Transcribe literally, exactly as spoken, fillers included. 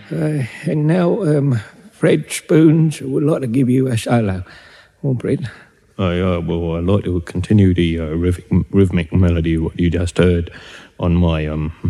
Uh, and now, um, Fred Spoons would like to give you a solo. Well, Fred. I, uh, well, I'd like to continue the uh, rhythmic, rhythmic melody what you just heard on my um